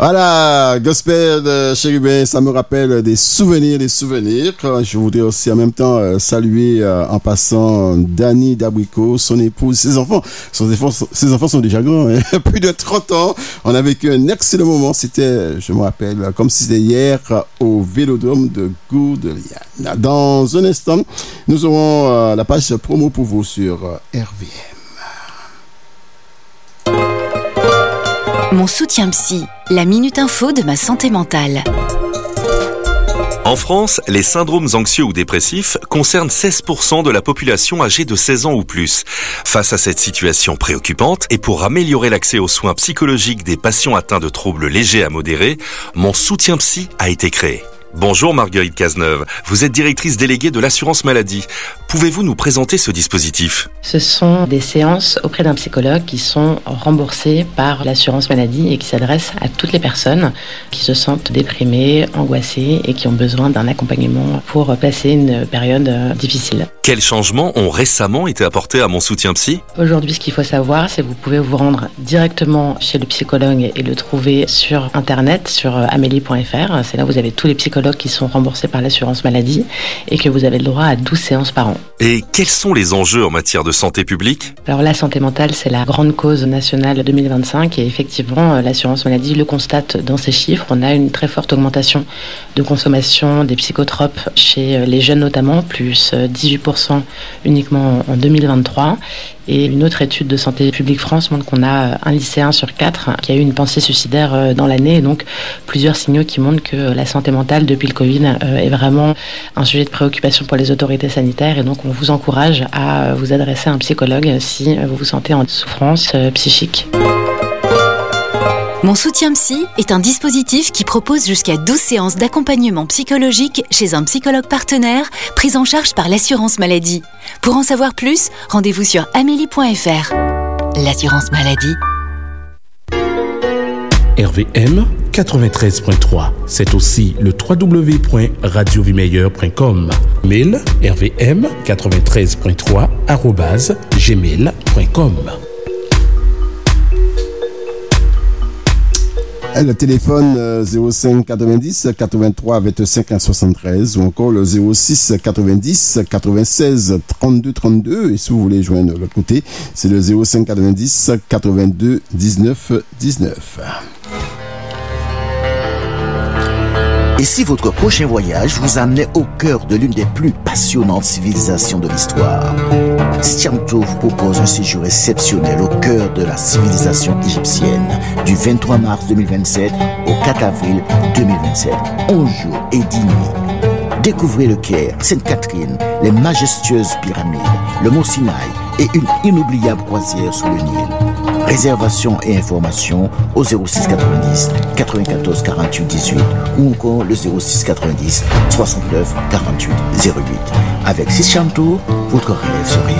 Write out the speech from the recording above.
Voilà, gospel chérubin, ça me rappelle des souvenirs. Je voudrais aussi en même temps saluer en passant Dany Dabricot, son épouse, ses enfants. Ses enfants sont déjà grands, hein. Plus de 30 ans. On a vécu un excellent moment. C'était, je me rappelle, comme si c'était hier au Vélodrome de Gourdeliane. Dans un instant, nous aurons la page promo pour vous sur RVM. Mon soutien psy, la minute info de ma santé mentale. En France, les syndromes anxieux ou dépressifs concernent 16% de la population âgée de 16 ans ou plus. Face à cette situation préoccupante et pour améliorer l'accès aux soins psychologiques des patients atteints de troubles légers à modérés, Mon soutien psy a été créé. Bonjour Marguerite Cazeneuve, vous êtes directrice déléguée de l'assurance maladie. Pouvez-vous nous présenter ce dispositif ? Ce sont des séances auprès d'un psychologue qui sont remboursées par l'assurance maladie et qui s'adressent à toutes les personnes qui se sentent déprimées, angoissées et qui ont besoin d'un accompagnement pour passer une période difficile. Quels changements ont récemment été apportés à Mon soutien psy ? Aujourd'hui, ce qu'il faut savoir, c'est que vous pouvez vous rendre directement chez le psychologue et le trouver sur Internet, sur amélie.fr. C'est là où vous avez tous les psychologues qui sont remboursés par l'assurance maladie et que vous avez le droit à 12 séances par an. Et quels sont les enjeux en matière de santé publique ? Alors la santé mentale, c'est la grande cause nationale 2025 et effectivement, l'assurance maladie le constate dans ses chiffres. On a une très forte augmentation de consommation des psychotropes chez les jeunes notamment, plus 18% uniquement en 2023. Et une autre étude de Santé publique France montre qu'on a un lycéen sur 4 qui a eu une pensée suicidaire dans l'année. Et donc, plusieurs signaux qui montrent que la santé mentale, depuis le Covid, est vraiment un sujet de préoccupation pour les autorités sanitaires. Et donc, on vous encourage à vous adresser à un psychologue si vous vous sentez en souffrance psychique. Mon soutien psy est un dispositif qui propose jusqu'à 12 séances d'accompagnement psychologique chez un psychologue partenaire, pris en charge par l'assurance maladie. Pour en savoir plus, rendez-vous sur amélie.fr. L'assurance maladie. RVM 93.3. C'est aussi le www.radiovimeilleur.com. Mail rvm93.3@gmail.com. Le téléphone 05 90 83 25 73 ou encore le 06 90 96 32 32 et si vous voulez joindre l'autre côté, c'est le 05 90 82 19 19. Et si votre prochain voyage vous amenait au cœur de l'une des plus passionnantes civilisations de l'histoire, Stiamto vous propose un séjour exceptionnel au cœur de la civilisation égyptienne du 23 mars 2027 au 4 avril 2027. 11 jours et 10 nuits. Découvrez le Caire, Sainte-Catherine, les majestueuses pyramides, le mont Sinaï et une inoubliable croisière sous le Nil. Réservation et informations au 06 90 94 48 18 ou encore le 06 90 69 48 08. Avec Stiamto, votre rêve se réalise.